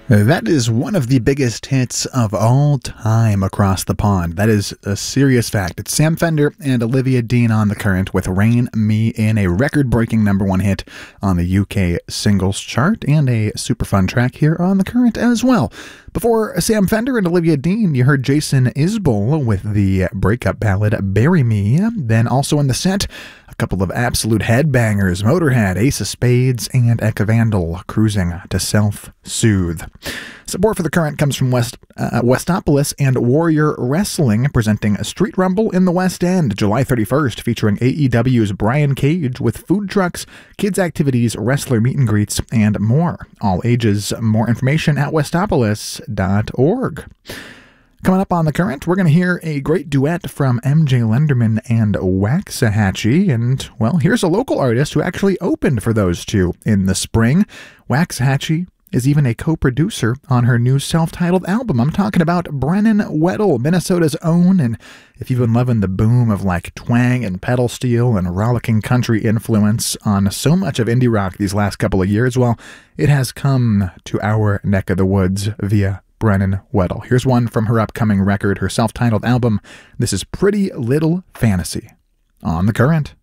That is one of the biggest hits of all time across the pond. That is a serious fact. It's Sam Fender and Olivia Dean on The Current with Rain Me In, a record-breaking #1 hit on the UK singles chart, and a super fun track here on The Current as well. Before Sam Fender and Olivia Dean, you heard Jason Isbell with the breakup ballad Bury Me. Then also in the set, a couple of absolute headbangers: Motorhead, Ace of Spades, and Eka Vandal, cruising to Self-Soothe. Support for The Current comes from Westopolis and Warrior Wrestling, presenting a Street Rumble in the West End, July 31st, featuring AEW's Brian Cage with food trucks, kids' activities, wrestler meet and greets, and more. All ages. More information at westopolis.org. Coming up on The Current, we're going to hear a great duet from MJ Lenderman and Waxahachie, and, well, here's a local artist who actually opened for those two in the spring. Waxahachie is even a co-producer on her new self-titled album. I'm talking about Brennan Weddle, Minnesota's own, and if you've been loving the boom of like twang and pedal steel and rollicking country influence on so much of indie rock these last couple of years, well, it has come to our neck of the woods via Brennan Weddle. Here's one from her upcoming record, her self-titled album. This is Pretty Little Fantasy on The Current.